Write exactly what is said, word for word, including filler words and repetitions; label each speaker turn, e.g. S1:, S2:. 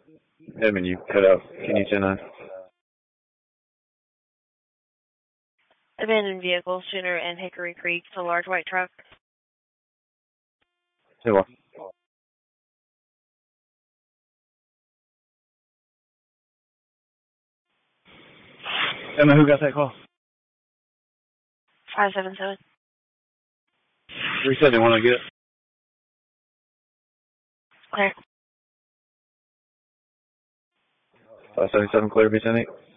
S1: Edmund, you cut out. Can you ten nine?
S2: Abandoned vehicle, Sooner and Hickory Creek, a large white truck.
S1: Say what? Emma, who got that call?
S2: five seven seven.
S1: three seven, want to get it?
S2: Clear.
S1: five seven seven, clear, B ten eight.